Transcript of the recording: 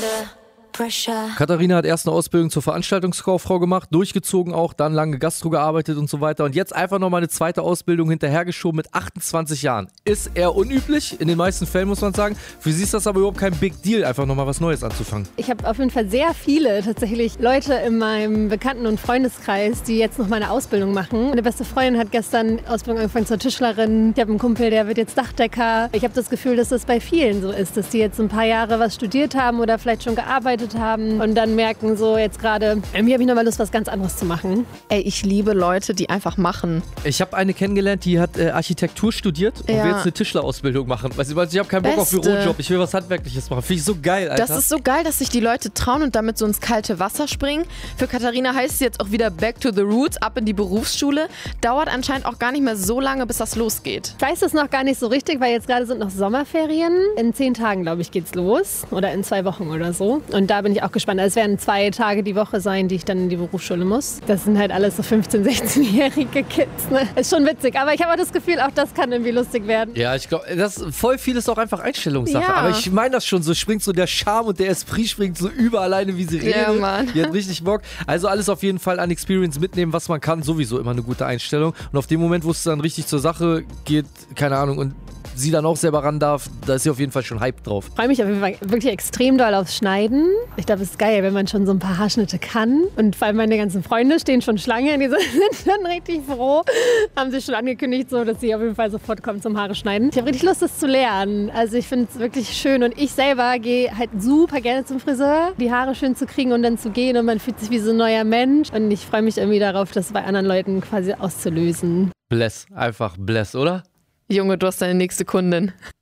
Katharina hat erst eine Ausbildung zur Veranstaltungskauffrau gemacht, durchgezogen auch, dann lange Gastro gearbeitet und so weiter und jetzt einfach nochmal eine zweite Ausbildung hinterhergeschoben mit 28 Jahren. Ist eher unüblich, in den meisten Fällen muss man sagen. Für sie ist das aber überhaupt kein Big Deal, einfach nochmal was Neues anzufangen. Ich habe auf jeden Fall sehr viele tatsächlich Leute in meinem Bekannten- und Freundeskreis, die jetzt noch meine Ausbildung machen. Meine beste Freundin hat gestern Ausbildung angefangen zur Tischlerin. Ich habe einen Kumpel, der wird jetzt Dachdecker. Ich habe das Gefühl, dass das bei vielen so ist, dass die jetzt ein paar Jahre was studiert haben oder vielleicht schon gearbeitet haben und dann merken so jetzt gerade, irgendwie habe ich nochmal Lust, was ganz anderes zu machen. Ey, ich liebe Leute, die einfach machen. Ich habe eine kennengelernt, die hat Architektur studiert und will jetzt eine Tischlerausbildung machen. Weißt du, ich habe keinen Bock auf Bürojob, ich will was Handwerkliches machen. Finde ich so geil, Alter. Das ist so geil, dass sich die Leute trauen und damit so ins kalte Wasser springen. Für Katharina heißt es jetzt auch wieder back to the roots, ab in die Berufsschule. Dauert anscheinend auch gar nicht mehr so lange, bis das losgeht. Ich weiß es noch gar nicht so richtig, weil jetzt gerade sind noch Sommerferien. In 10 Tagen, glaube ich, geht's los. Oder in 2 Wochen oder so. Und da bin ich auch gespannt. Also es werden 2 Tage die Woche sein, die ich dann in die Berufsschule muss. Das sind halt alles so 15-, 16-jährige Kids. Ne? Ist schon witzig. Aber ich habe auch das Gefühl, auch das kann irgendwie lustig werden. Ja, ich glaube, voll viel ist auch einfach Einstellungssache. Ja. Aber ich meine das schon, so springt so der Charme und der Esprit springt so über alleine, wie sie redet. Ja, Mann. Die hat richtig Bock. Also alles auf jeden Fall an Experience mitnehmen, was man kann. Sowieso immer eine gute Einstellung. Und auf dem Moment, wo es dann richtig zur Sache geht, keine Ahnung, und sie dann auch selber ran darf, da ist sie auf jeden Fall schon hyped drauf. Ich freue mich auf jeden Fall wirklich extrem doll aufs Schneiden. Ich glaube, es ist geil, wenn man schon so ein paar Haarschnitte kann. Und vor allem meine ganzen Freunde stehen schon Schlange. Die sind dann richtig froh. Haben sich schon angekündigt, so, dass sie auf jeden Fall sofort kommen zum Haare schneiden. Ich habe richtig Lust, das zu lernen. Also ich finde es wirklich schön. Und ich selber gehe halt super gerne zum Friseur, die Haare schön zu kriegen und dann zu gehen. Und man fühlt sich wie so ein neuer Mensch. Und ich freue mich irgendwie darauf, das bei anderen Leuten quasi auszulösen. Bless, einfach bless, oder? Junge, du hast deine nächste Kundin.